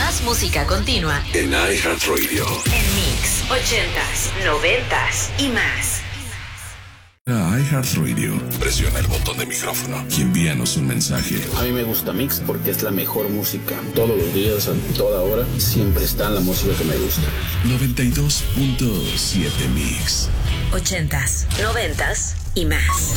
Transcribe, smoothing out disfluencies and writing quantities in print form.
Más música continua en iHeartRadio. En Mix 80s, 90s y más. iHeartRadio. Presiona el botón de micrófono y envíanos un mensaje. A mí me gusta Mix porque es la mejor música. Todos los días, a toda hora, siempre está la música que me gusta. 92.7 Mix. 80s, 90s y más.